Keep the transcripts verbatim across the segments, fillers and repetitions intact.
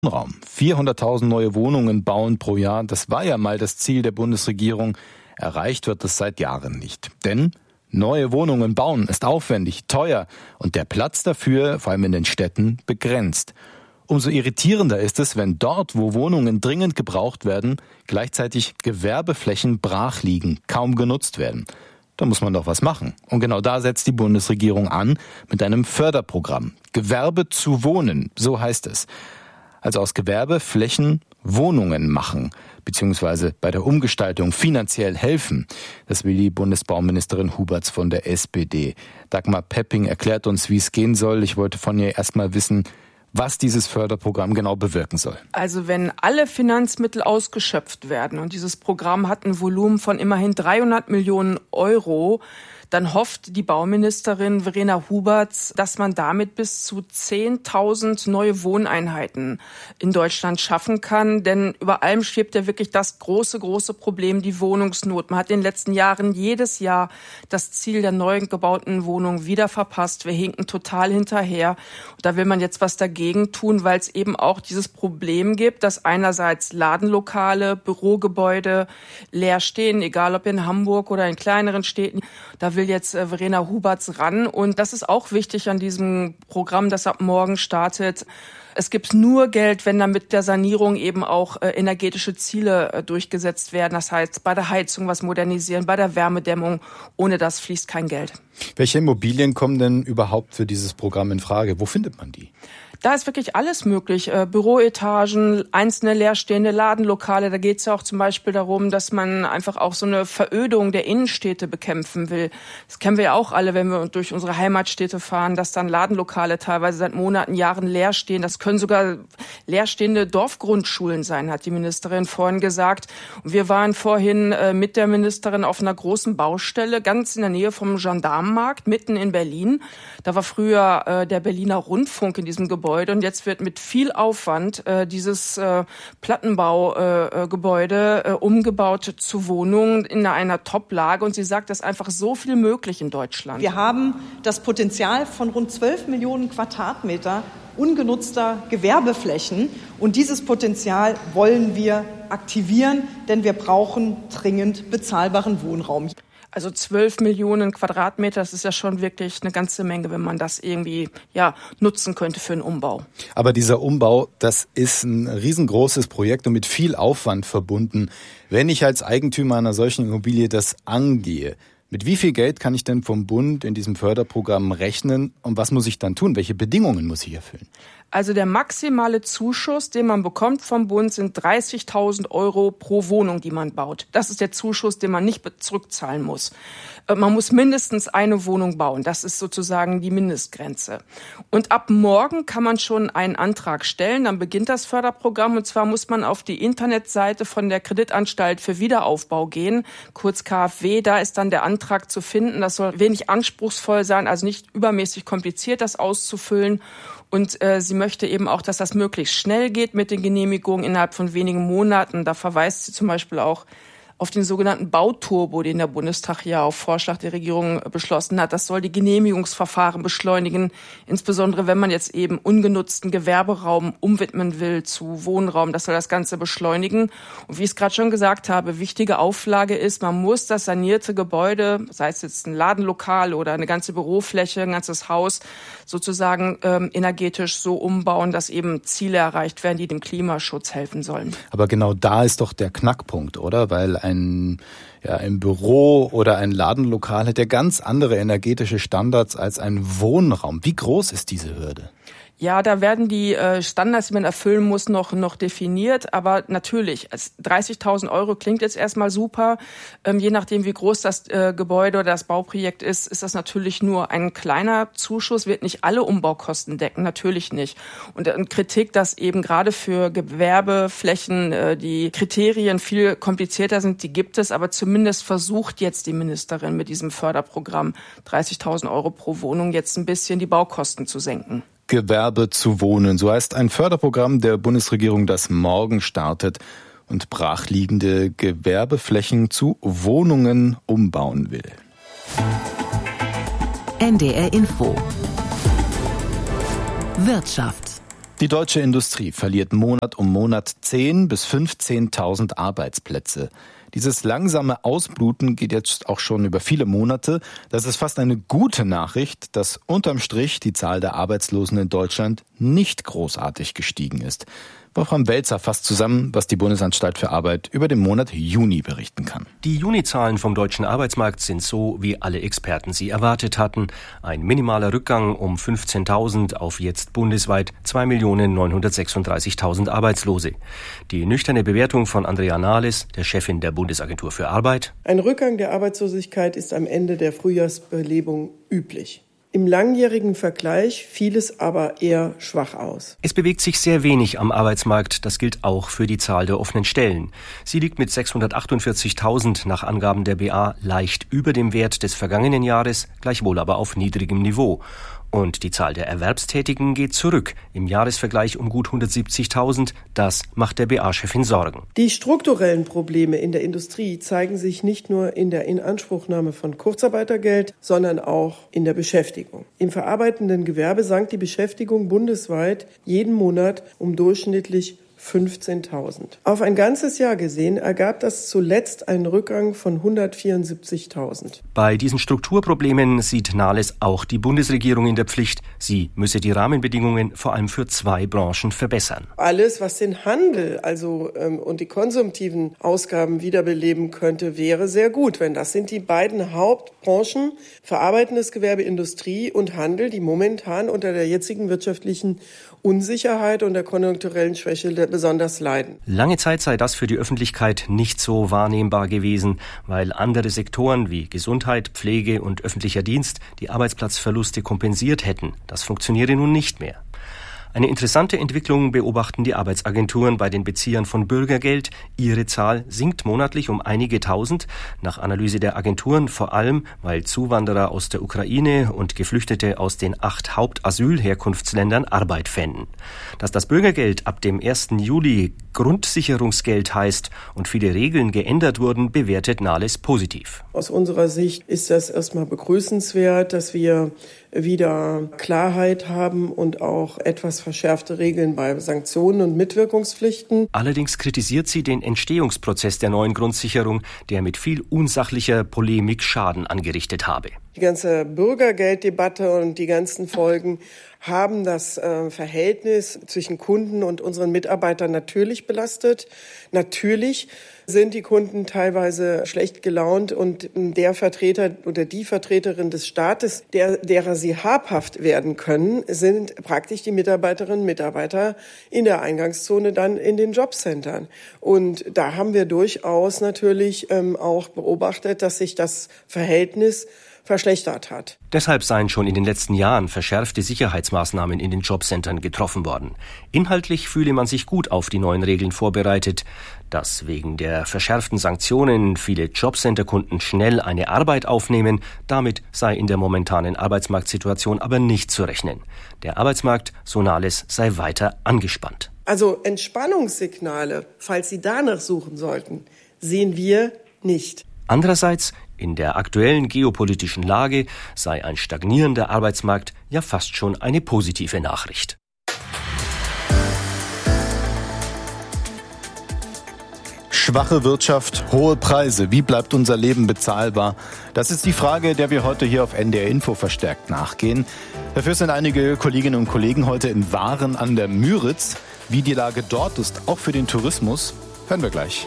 Raum. vierhunderttausend neue Wohnungen bauen pro Jahr, das war ja mal das Ziel der Bundesregierung. Erreicht wird es seit Jahren nicht. Denn neue Wohnungen bauen ist aufwendig, teuer und der Platz dafür, vor allem in den Städten, begrenzt. Umso irritierender ist es, wenn dort, wo Wohnungen dringend gebraucht werden, gleichzeitig Gewerbeflächen brach liegen, kaum genutzt werden. Da muss man doch was machen. Und genau da setzt die Bundesregierung an mit einem Förderprogramm. Gewerbe zu wohnen, so heißt es. Also aus Gewerbeflächen Wohnungen machen, beziehungsweise bei der Umgestaltung finanziell helfen. Das will die Bundesbauministerin Huberts von der S P D. Dagmar Pepping erklärt uns, wie es gehen soll. Ich wollte von ihr erst mal wissen, was dieses Förderprogramm genau bewirken soll. Also wenn alle Finanzmittel ausgeschöpft werden und dieses Programm hat ein Volumen von immerhin dreihundert Millionen Euro, dann hofft die Bauministerin Verena Huberts, dass man damit bis zu zehntausend neue Wohneinheiten in Deutschland schaffen kann. Denn über allem schwebt ja wirklich das große, große Problem, die Wohnungsnot. Man hat in den letzten Jahren jedes Jahr das Ziel der neu gebauten Wohnungen wieder verpasst. Wir hinken total hinterher. Und da will man jetzt was dagegen tun, weil es eben auch dieses Problem gibt, dass einerseits Ladenlokale, Bürogebäude leer stehen, egal ob in Hamburg oder in kleineren Städten. Da will jetzt Verena Huberts ran. Und das ist auch wichtig an diesem Programm, das ab morgen startet. Es gibt nur Geld, wenn dann mit der Sanierung eben auch äh, energetische Ziele äh, durchgesetzt werden. Das heißt, bei der Heizung was modernisieren, bei der Wärmedämmung. Ohne das fließt kein Geld. Welche Immobilien kommen denn überhaupt für dieses Programm in Frage? Wo findet man die? Da ist wirklich alles möglich. Äh, Büroetagen, einzelne leerstehende Ladenlokale. Da geht es ja auch zum Beispiel darum, dass man einfach auch so eine Verödung der Innenstädte bekämpfen will. Das kennen wir ja auch alle, wenn wir durch unsere Heimatstädte fahren, dass dann Ladenlokale teilweise seit Monaten, Jahren leer stehen. Das können sogar leerstehende Dorfgrundschulen sein, hat die Ministerin vorhin gesagt. Und wir waren vorhin äh, mit der Ministerin auf einer großen Baustelle, ganz in der Nähe vom Gendarmenmarkt, mitten in Berlin. Da war früher äh, der Berliner Rundfunk in diesem Gebäude. Und jetzt wird mit viel Aufwand äh, dieses äh, Plattenbaugebäude äh, äh, umgebaut zu Wohnungen in einer Top-Lage. Und sie sagt, es ist einfach so viel möglich in Deutschland. Wir haben das Potenzial von rund zwölf Millionen Quadratmeter ungenutzter Gewerbeflächen. Und dieses Potenzial wollen wir aktivieren, denn wir brauchen dringend bezahlbaren Wohnraum. Also zwölf Millionen Quadratmeter, das ist ja schon wirklich eine ganze Menge, wenn man das irgendwie ja nutzen könnte für einen Umbau. Aber dieser Umbau, das ist ein riesengroßes Projekt und mit viel Aufwand verbunden. Wenn ich als Eigentümer einer solchen Immobilie das angehe, mit wie viel Geld kann ich denn vom Bund in diesem Förderprogramm rechnen und was muss ich dann tun? Welche Bedingungen muss ich erfüllen? Also der maximale Zuschuss, den man bekommt vom Bund, sind dreißigtausend Euro pro Wohnung, die man baut. Das ist der Zuschuss, den man nicht zurückzahlen muss. Man muss mindestens eine Wohnung bauen. Das ist sozusagen die Mindestgrenze. Und ab morgen kann man schon einen Antrag stellen. Dann beginnt das Förderprogramm. Und zwar muss man auf die Internetseite von der Kreditanstalt für Wiederaufbau gehen, kurz K f W. Da ist dann der Antrag zu finden. Das soll wenig anspruchsvoll sein, also nicht übermäßig kompliziert, das auszufüllen. Und äh, sie möchte eben auch, dass das möglichst schnell geht mit den Genehmigungen innerhalb von wenigen Monaten. Da verweist sie zum Beispiel auch auf den sogenannten Bauturbo, den der Bundestag ja auf Vorschlag der Regierung beschlossen hat. Das soll die Genehmigungsverfahren beschleunigen, insbesondere wenn man jetzt eben ungenutzten Gewerberaum umwidmen will zu Wohnraum. Das soll das Ganze beschleunigen. Und wie ich es gerade schon gesagt habe, wichtige Auflage ist, man muss das sanierte Gebäude, sei es jetzt ein Ladenlokal oder eine ganze Bürofläche, ein ganzes Haus, sozusagen ähm, energetisch so umbauen, dass eben Ziele erreicht werden, die dem Klimaschutz helfen sollen. Aber genau da ist doch der Knackpunkt, oder? Weil ein Ein, ja, ein Büro oder ein Ladenlokal hat ja ganz andere energetische Standards als ein Wohnraum. Wie groß ist diese Hürde? Ja, da werden die äh, Standards, die man erfüllen muss, noch noch definiert. Aber natürlich, dreißigtausend Euro klingt jetzt erstmal super. Ähm, je nachdem, wie groß das äh, Gebäude oder das Bauprojekt ist, ist das natürlich nur ein kleiner Zuschuss, wird nicht alle Umbaukosten decken, natürlich nicht. Und äh, Kritik, dass eben gerade für Gewerbeflächen äh, die Kriterien viel komplizierter sind, die gibt es. Aber zumindest versucht jetzt die Ministerin mit diesem Förderprogramm dreißigtausend Euro pro Wohnung jetzt ein bisschen die Baukosten zu senken. Gewerbe zu wohnen, so heißt ein Förderprogramm der Bundesregierung, das morgen startet und brachliegende Gewerbeflächen zu Wohnungen umbauen will. N D R Info Wirtschaft. Die deutsche Industrie verliert Monat um Monat zehntausend bis fünfzehntausend Arbeitsplätze. Dieses langsame Ausbluten geht jetzt auch schon über viele Monate. Das ist fast eine gute Nachricht, dass unterm Strich die Zahl der Arbeitslosen in Deutschland nicht großartig gestiegen ist. Wolfram Welzer fasst zusammen, was die Bundesanstalt für Arbeit über den Monat Juni berichten kann. Die Junizahlen vom deutschen Arbeitsmarkt sind so, wie alle Experten sie erwartet hatten. Ein minimaler Rückgang um fünfzehntausend auf jetzt bundesweit zwei Millionen neunhundertsechsunddreißigtausend Arbeitslose. Die nüchterne Bewertung von Andrea Nahles, der Chefin der Bundesagentur für Arbeit: Ein Rückgang der Arbeitslosigkeit ist am Ende der Frühjahrsbelebung üblich. Im langjährigen Vergleich fiel es aber eher schwach aus. Es bewegt sich sehr wenig am Arbeitsmarkt. Das gilt auch für die Zahl der offenen Stellen. Sie liegt mit sechshundertachtundvierzigtausend nach Angaben der B A leicht über dem Wert des vergangenen Jahres, gleichwohl aber auf niedrigem Niveau. Und die Zahl der Erwerbstätigen geht zurück, im Jahresvergleich um gut hundertsiebzigtausend. Das macht der B A-Chefin Sorgen. Die strukturellen Probleme in der Industrie zeigen sich nicht nur in der Inanspruchnahme von Kurzarbeitergeld, sondern auch in der Beschäftigung. Im verarbeitenden Gewerbe sank die Beschäftigung bundesweit jeden Monat um durchschnittlich fünfzehntausend. Auf ein ganzes Jahr gesehen ergab das zuletzt einen Rückgang von hundertvierundsiebzigtausend. Bei diesen Strukturproblemen sieht Nahles auch die Bundesregierung in der Pflicht. Sie müsse die Rahmenbedingungen vor allem für zwei Branchen verbessern. Alles, was den Handel also ähm, und die konsumtiven Ausgaben wiederbeleben könnte, wäre sehr gut. Wenn das sind die beiden Hauptbranchen, verarbeitendes Gewerbe, Industrie und Handel, die momentan unter der jetzigen wirtschaftlichen Unsicherheit und der konjunkturellen Schwäche besonders leiden. Lange Zeit sei das für die Öffentlichkeit nicht so wahrnehmbar gewesen, weil andere Sektoren wie Gesundheit, Pflege und öffentlicher Dienst die Arbeitsplatzverluste kompensiert hätten. Das funktioniere nun nicht mehr. Eine interessante Entwicklung beobachten die Arbeitsagenturen bei den Beziehern von Bürgergeld. Ihre Zahl sinkt monatlich um einige Tausend. Nach Analyse der Agenturen vor allem, weil Zuwanderer aus der Ukraine und Geflüchtete aus den acht Hauptasylherkunftsländern Arbeit fänden. Dass das Bürgergeld ab dem ersten Juli Grundsicherungsgeld heißt und viele Regeln geändert wurden, bewertet Nahles positiv. Aus unserer Sicht ist das erstmal begrüßenswert, dass wir wieder Klarheit haben und auch etwas verschärfte Regeln bei Sanktionen und Mitwirkungspflichten. Allerdings kritisiert sie den Entstehungsprozess der neuen Grundsicherung, der mit viel unsachlicher Polemik Schaden angerichtet habe. Die ganze Bürgergelddebatte und die ganzen Folgen haben das äh, Verhältnis zwischen Kunden und unseren Mitarbeitern natürlich belastet. Natürlich sind die Kunden teilweise schlecht gelaunt und der Vertreter oder die Vertreterin des Staates, der, derer sie habhaft werden können, sind praktisch die Mitarbeiterinnen und Mitarbeiter in der Eingangszone dann in den Jobcentern. Und da haben wir durchaus natürlich ähm, auch beobachtet, dass sich das Verhältnis verschlechtert hat. Deshalb seien schon in den letzten Jahren verschärfte Sicherheitsmaßnahmen in den Jobcentern getroffen worden. Inhaltlich fühle man sich gut auf die neuen Regeln vorbereitet. Dass wegen der verschärften Sanktionen viele Jobcenterkunden schnell eine Arbeit aufnehmen, damit sei in der momentanen Arbeitsmarktsituation aber nicht zu rechnen. Der Arbeitsmarkt, so Nahles, sei weiter angespannt. Also Entspannungssignale, falls Sie danach suchen sollten, sehen wir nicht. Andererseits, in der aktuellen geopolitischen Lage sei ein stagnierender Arbeitsmarkt ja fast schon eine positive Nachricht. Schwache Wirtschaft, hohe Preise. Wie bleibt unser Leben bezahlbar? Das ist die Frage, der wir heute hier auf N D R Info verstärkt nachgehen. Dafür sind einige Kolleginnen und Kollegen heute in Waren an der Müritz. Wie die Lage dort ist, auch für den Tourismus, hören wir gleich.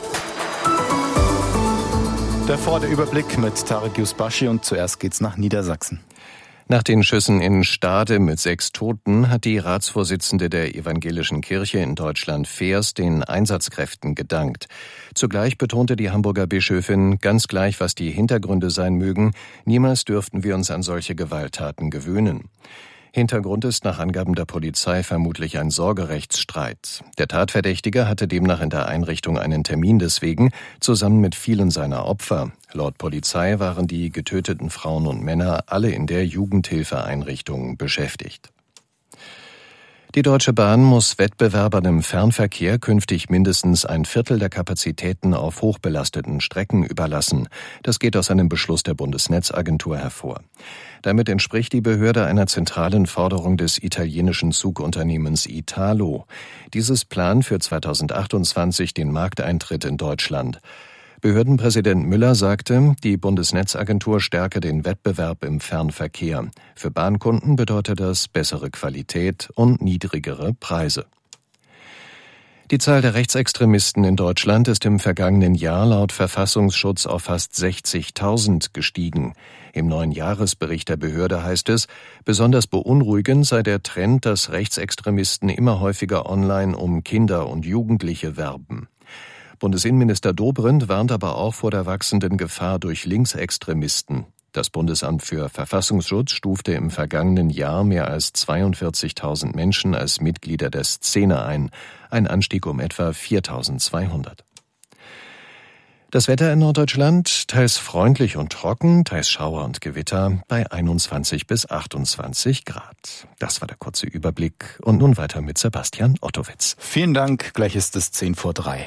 Davor der Überblick mit Tarek Yusbashi und zuerst geht's nach Niedersachsen. Nach den Schüssen in Stade mit sechs Toten hat die Ratsvorsitzende der Evangelischen Kirche in Deutschland Fehrs den Einsatzkräften gedankt. Zugleich betonte die Hamburger Bischöfin, ganz gleich, was die Hintergründe sein mögen, niemals dürften wir uns an solche Gewalttaten gewöhnen. Hintergrund ist nach Angaben der Polizei vermutlich ein Sorgerechtsstreit. Der Tatverdächtige hatte demnach in der Einrichtung einen Termin deswegen, zusammen mit vielen seiner Opfer. Laut Polizei waren die getöteten Frauen und Männer alle in der Jugendhilfeeinrichtung beschäftigt. Die Deutsche Bahn muss Wettbewerbern im Fernverkehr künftig mindestens ein Viertel der Kapazitäten auf hochbelasteten Strecken überlassen. Das geht aus einem Beschluss der Bundesnetzagentur hervor. Damit entspricht die Behörde einer zentralen Forderung des italienischen Zugunternehmens Italo. Dieses plant für zweitausendachtundzwanzig den Markteintritt in Deutschland. Behördenpräsident Müller sagte, die Bundesnetzagentur stärke den Wettbewerb im Fernverkehr. Für Bahnkunden bedeutet das bessere Qualität und niedrigere Preise. Die Zahl der Rechtsextremisten in Deutschland ist im vergangenen Jahr laut Verfassungsschutz auf fast sechzigtausend gestiegen. Im neuen Jahresbericht der Behörde heißt es, besonders beunruhigend sei der Trend, dass Rechtsextremisten immer häufiger online um Kinder und Jugendliche werben. Bundesinnenminister Dobrindt warnt aber auch vor der wachsenden Gefahr durch Linksextremisten. Das Bundesamt für Verfassungsschutz stufte im vergangenen Jahr mehr als zweiundvierzigtausend Menschen als Mitglieder der Szene ein, ein Anstieg um etwa viertausendzweihundert. Das Wetter in Norddeutschland, teils freundlich und trocken, teils Schauer und Gewitter bei einundzwanzig bis achtundzwanzig Grad. Das war der kurze Überblick und nun weiter mit Sebastian Ottowitz. Vielen Dank, gleich ist es zehn vor drei.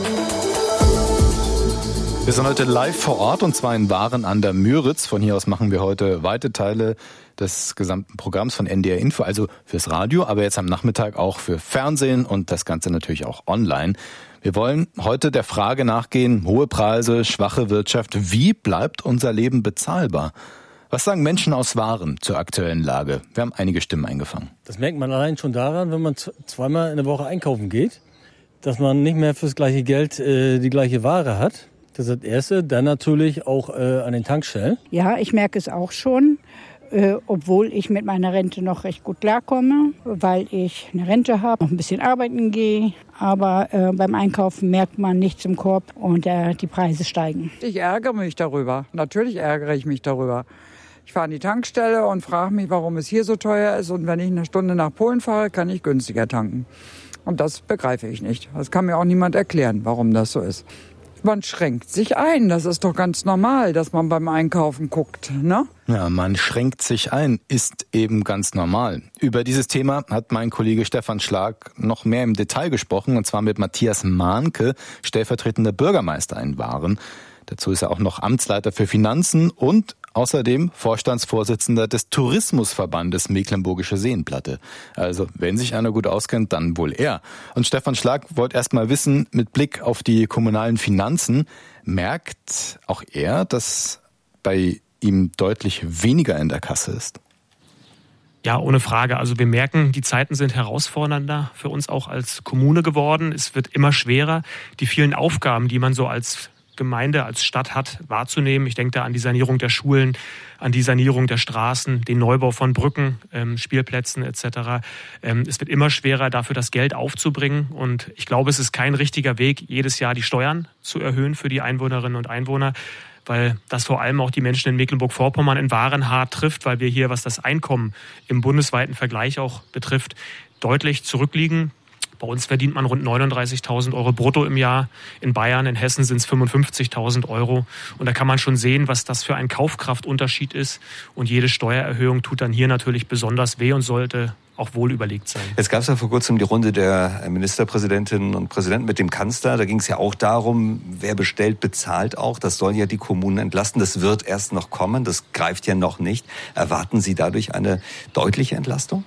Wir sind heute live vor Ort und zwar in Waren an der Müritz. Von hier aus machen wir heute weite Teile des gesamten Programms von N D R Info, also fürs Radio, aber jetzt am Nachmittag auch für Fernsehen und das Ganze natürlich auch online. Wir wollen heute der Frage nachgehen, hohe Preise, schwache Wirtschaft, wie bleibt unser Leben bezahlbar? Was sagen Menschen aus Waren zur aktuellen Lage? Wir haben einige Stimmen eingefangen. Das merkt man allein schon daran, wenn man zweimal in der Woche einkaufen geht, dass man nicht mehr fürs gleiche Geld äh, die gleiche Ware hat. Das ist das Erste. Dann natürlich auch äh, an den Tankstellen. Ja, ich merke es auch schon. Äh, obwohl ich mit meiner Rente noch recht gut klarkomme, weil ich eine Rente habe, noch ein bisschen arbeiten gehe. Aber äh, beim Einkaufen merkt man nichts im Korb und äh, die Preise steigen. Ich ärgere mich darüber. Natürlich ärgere ich mich darüber. Ich fahre an die Tankstelle und frage mich, warum es hier so teuer ist. Und wenn ich eine Stunde nach Polen fahre, kann ich günstiger tanken. Und das begreife ich nicht. Das kann mir auch niemand erklären, warum das so ist. Man schränkt sich ein. Das ist doch ganz normal, dass man beim Einkaufen guckt, ne? Ja, man schränkt sich ein, ist eben ganz normal. Über dieses Thema hat mein Kollege Stefan Schlag noch mehr im Detail gesprochen, und zwar mit Matthias Mahnke, stellvertretender Bürgermeister in Waren. Dazu ist er auch noch Amtsleiter für Finanzen und außerdem Vorstandsvorsitzender des Tourismusverbandes Mecklenburgische Seenplatte. Also, wenn sich einer gut auskennt, dann wohl er. Und Stefan Schlag wollte erst mal wissen, mit Blick auf die kommunalen Finanzen, merkt auch er, dass bei ihm deutlich weniger in der Kasse ist? Ja, ohne Frage. Also wir merken, die Zeiten sind herausfordernder für uns auch als Kommune geworden. Es wird immer schwerer, die vielen Aufgaben, die man so als Gemeinde, als Stadt hat, wahrzunehmen. Ich denke da an die Sanierung der Schulen, an die Sanierung der Straßen, den Neubau von Brücken, ähm, Spielplätzen et cetera. Ähm, es wird immer schwerer, dafür das Geld aufzubringen. Und ich glaube, es ist kein richtiger Weg, jedes Jahr die Steuern zu erhöhen für die Einwohnerinnen und Einwohner, weil das vor allem auch die Menschen in Mecklenburg-Vorpommern in Waren hart trifft, weil wir hier, was das Einkommen im bundesweiten Vergleich auch betrifft, deutlich zurückliegen. Bei uns verdient man rund neununddreißigtausend Euro brutto im Jahr. In Bayern, in Hessen sind es fünfundfünfzigtausend Euro. Und da kann man schon sehen, was das für ein Kaufkraftunterschied ist. Und jede Steuererhöhung tut dann hier natürlich besonders weh und sollte auch wohl überlegt sein. Jetzt gab es ja vor kurzem die Runde der Ministerpräsidentinnen und Präsidenten mit dem Kanzler. Da ging es ja auch darum, wer bestellt, bezahlt auch. Das soll ja die Kommunen entlasten. Das wird erst noch kommen. Das greift ja noch nicht. Erwarten Sie dadurch eine deutliche Entlastung?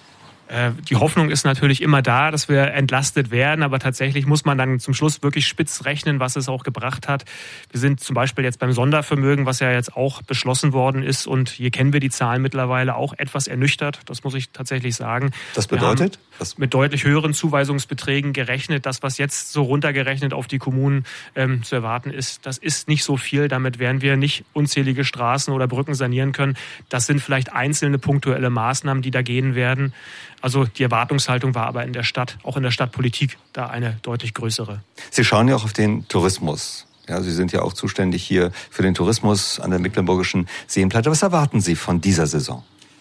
Die Hoffnung ist natürlich immer da, dass wir entlastet werden, aber tatsächlich muss man dann zum Schluss wirklich spitz rechnen, was es auch gebracht hat. Wir sind zum Beispiel jetzt beim Sondervermögen, was ja jetzt auch beschlossen worden ist, und hier kennen wir die Zahlen mittlerweile, auch etwas ernüchtert, das muss ich tatsächlich sagen. Das bedeutet? Wir haben mit deutlich höheren Zuweisungsbeträgen gerechnet. Das, was jetzt so runtergerechnet auf die Kommunen ähm, zu erwarten ist, das ist nicht so viel. Damit werden wir nicht unzählige Straßen oder Brücken sanieren können. Das sind vielleicht einzelne punktuelle Maßnahmen, die da gehen werden. Also die Erwartungshaltung war aber in der Stadt, auch in der Stadtpolitik, da eine deutlich größere. Sie schauen ja auch auf den Tourismus. Ja, Sie sind ja auch zuständig hier für den Tourismus an der Mecklenburgischen Seenplatte. Was erwarten Sie von dieser Saison?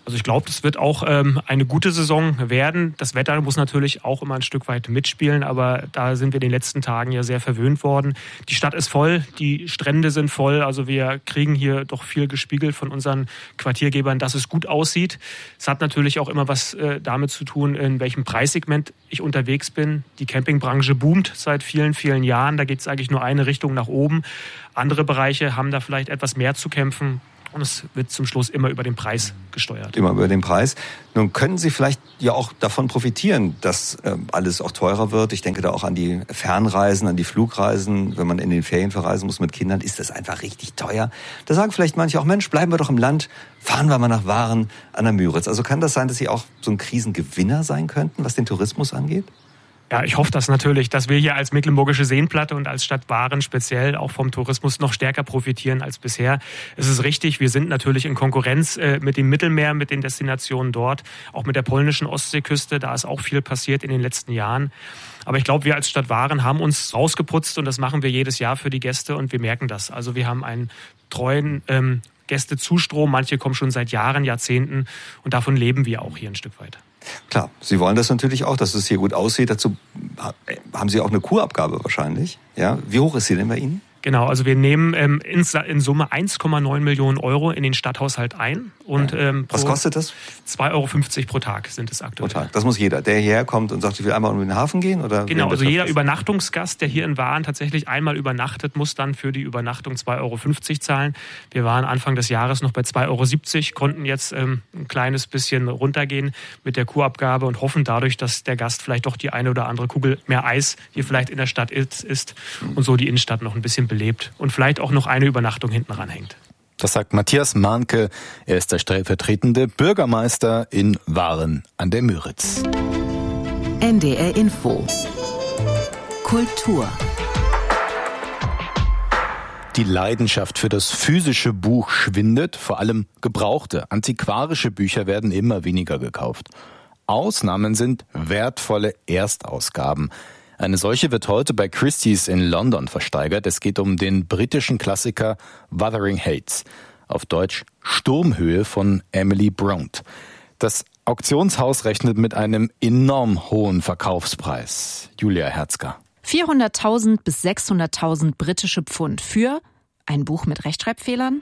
Also ich glaube, das wird auch ähm, eine gute Saison werden. Das Wetter muss natürlich auch immer ein Stück weit mitspielen, aber da sind wir in den letzten Tagen ja sehr verwöhnt worden. Die Stadt ist voll, die Strände sind voll, also wir kriegen hier doch viel gespiegelt von unseren Quartiergebern, dass es gut aussieht. Es hat natürlich auch immer was äh, damit zu tun, in welchem Preissegment ich unterwegs bin. Die Campingbranche boomt seit vielen, vielen Jahren, da geht es eigentlich nur eine Richtung nach oben. Andere Bereiche haben da vielleicht etwas mehr zu kämpfen. Und es wird zum Schluss immer über den Preis gesteuert. Immer über den Preis. Nun können Sie vielleicht ja auch davon profitieren, dass äh, alles auch teurer wird. Ich denke da auch an die Fernreisen, an die Flugreisen. Wenn man in den Ferien verreisen muss mit Kindern, ist das einfach richtig teuer. Da sagen vielleicht manche auch, Mensch, bleiben wir doch im Land, fahren wir mal nach Waren an der Müritz. Also kann das sein, dass Sie auch so ein Krisengewinner sein könnten, was den Tourismus angeht? Ja, ich hoffe das natürlich, dass wir hier als Mecklenburgische Seenplatte und als Stadt Waren speziell auch vom Tourismus noch stärker profitieren als bisher. Es ist richtig, wir sind natürlich in Konkurrenz äh, mit dem Mittelmeer, mit den Destinationen dort, auch mit der polnischen Ostseeküste. Da ist auch viel passiert in den letzten Jahren. Aber ich glaube, wir als Stadt Waren haben uns rausgeputzt und das machen wir jedes Jahr für die Gäste und wir merken das. Also wir haben einen treuen ähm, Gästezustrom. Manche kommen schon seit Jahren, Jahrzehnten und davon leben wir auch hier ein Stück weit. Klar, Sie wollen das natürlich auch, dass es hier gut aussieht. Dazu haben Sie auch eine Kurabgabe wahrscheinlich. Ja, wie hoch ist sie denn bei Ihnen? Genau, also wir nehmen ähm, in, in Summe eins Komma neun Millionen Euro in den Stadthaushalt ein. Und, ähm, was kostet das? zwei Euro fünfzig pro Tag sind es aktuell. Pro Tag, das muss jeder, der hierher kommt und sagt, ich will einmal um den Hafen gehen? Oder genau, also jeder Übernachtungsgast, der hier in Waren tatsächlich einmal übernachtet, muss dann für die Übernachtung zwei Euro fünfzig zahlen. Wir waren Anfang des Jahres noch bei zwei Euro siebzig, konnten jetzt ähm, ein kleines bisschen runtergehen mit der Kurabgabe und hoffen dadurch, dass der Gast vielleicht doch die eine oder andere Kugel mehr Eis hier vielleicht in der Stadt isst und so die Innenstadt noch ein bisschen belebt und vielleicht auch noch eine Übernachtung hinten ranhängt. Das sagt Matthias Mahnke. Er ist der stellvertretende Bürgermeister in Waren an der Müritz. N D R Info. Kultur. Die Leidenschaft für das physische Buch schwindet. Vor allem gebrauchte, antiquarische Bücher werden immer weniger gekauft. Ausnahmen sind wertvolle Erstausgaben. Eine solche wird heute bei Christie's in London versteigert. Es geht um den britischen Klassiker Wuthering Heights, auf Deutsch Sturmhöhe von Emily Brontë. Das Auktionshaus rechnet mit einem enorm hohen Verkaufspreis. Julia Herzger. vierhunderttausend bis sechshunderttausend britische Pfund für ein Buch mit Rechtschreibfehlern?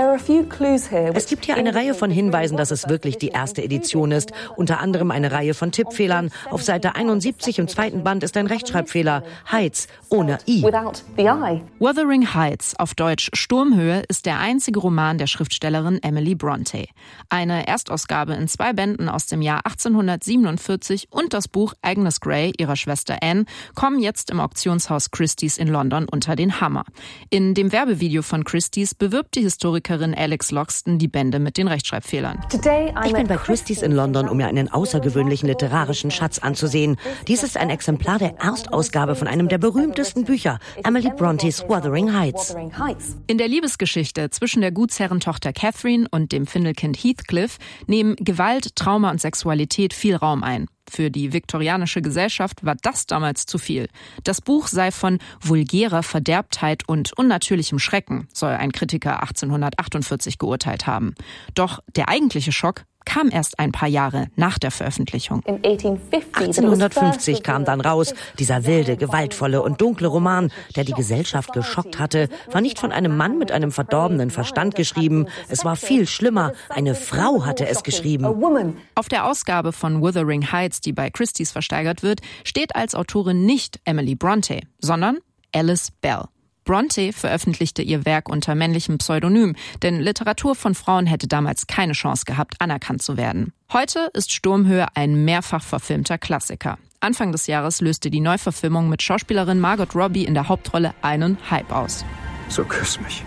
Es gibt hier eine Reihe von Hinweisen, dass es wirklich die erste Edition ist. Unter anderem eine Reihe von Tippfehlern. Auf Seite einundsiebzig im zweiten Band ist ein Rechtschreibfehler. Heights ohne I. Wuthering Heights, auf Deutsch Sturmhöhe, ist der einzige Roman der Schriftstellerin Emily Brontë. Eine Erstausgabe in zwei Bänden aus dem Jahr achtzehnhundertsiebenundvierzig und das Buch Agnes Grey ihrer Schwester Anne kommen jetzt im Auktionshaus Christie's in London unter den Hammer. In dem Werbevideo von Christie's bewirbt die Historikerin Alex Loxton die Bände mit den Rechtschreibfehlern. Ich bin bei Christie's in London, um mir einen außergewöhnlichen literarischen Schatz anzusehen. Dies ist ein Exemplar der Erstausgabe von einem der berühmtesten Bücher, Emily Brontës Wuthering Heights. In der Liebesgeschichte zwischen der Gutsherrentochter Catherine und dem Findelkind Heathcliff nehmen Gewalt, Trauma und Sexualität viel Raum ein. Für die viktorianische Gesellschaft war das damals zu viel. Das Buch sei von vulgärer Verderbtheit und unnatürlichem Schrecken, soll ein Kritiker achtzehnhundertachtundvierzig geurteilt haben. Doch der eigentliche Schock kam erst ein paar Jahre nach der Veröffentlichung. achtzehnhundertfünfzig kam dann raus, dieser wilde, gewaltvolle und dunkle Roman, der die Gesellschaft geschockt hatte, war nicht von einem Mann mit einem verdorbenen Verstand geschrieben. Es war viel schlimmer, eine Frau hatte es geschrieben. Auf der Ausgabe von Wuthering Heights, die bei Christie's versteigert wird, steht als Autorin nicht Emily Brontë, sondern Alice Bell. Brontë veröffentlichte ihr Werk unter männlichem Pseudonym, denn Literatur von Frauen hätte damals keine Chance gehabt, anerkannt zu werden. Heute ist Sturmhöhe ein mehrfach verfilmter Klassiker. Anfang des Jahres löste die Neuverfilmung mit Schauspielerin Margot Robbie in der Hauptrolle einen Hype aus. So küss mich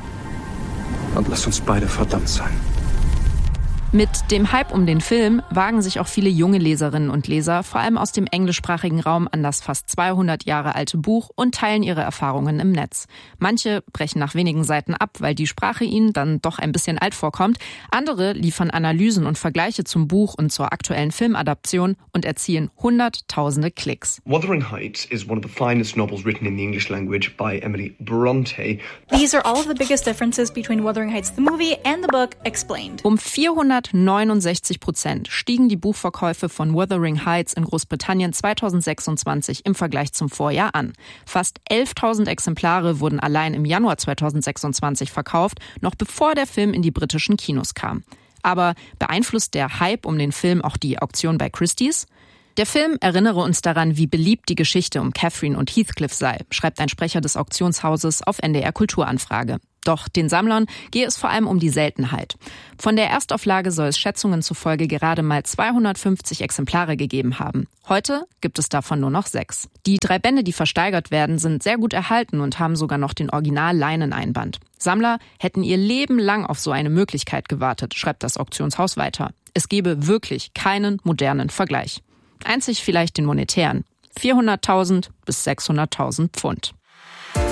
und lass uns beide verdammt sein. Mit dem Hype um den Film wagen sich auch viele junge Leserinnen und Leser, vor allem aus dem englischsprachigen Raum, an das fast zweihundert Jahre alte Buch und teilen ihre Erfahrungen im Netz. Manche brechen nach wenigen Seiten ab, weil die Sprache ihnen dann doch ein bisschen alt vorkommt. Andere liefern Analysen und Vergleiche zum Buch und zur aktuellen Filmadaption und erzielen hunderttausende Klicks. Wuthering Heights is one of the finest novels written in the English language by Emily Brontë. These are all of the biggest differences between Wuthering Heights the movie and the book explained. Um vierhundert hundertneunundsechzig Prozent stiegen die Buchverkäufe von Wuthering Heights in Großbritannien zweitausendsechsundzwanzig im Vergleich zum Vorjahr an. Fast elftausend Exemplare wurden allein im Januar zweitausendsechsundzwanzig verkauft, noch bevor der Film in die britischen Kinos kam. Aber beeinflusst der Hype um den Film auch die Auktion bei Christie's? Der Film erinnere uns daran, wie beliebt die Geschichte um Catherine und Heathcliff sei, schreibt ein Sprecher des Auktionshauses auf N D R Kulturanfrage. Doch den Sammlern gehe es vor allem um die Seltenheit. Von der Erstauflage soll es Schätzungen zufolge gerade mal zweihundertfünfzig Exemplare gegeben haben. Heute gibt es davon nur noch sechs. Die drei Bände, die versteigert werden, sind sehr gut erhalten und haben sogar noch den Original-Leineneinband. Sammler hätten ihr Leben lang auf so eine Möglichkeit gewartet, schreibt das Auktionshaus weiter. Es gebe wirklich keinen modernen Vergleich. Einzig vielleicht den monetären. vierhunderttausend bis sechshunderttausend Pfund.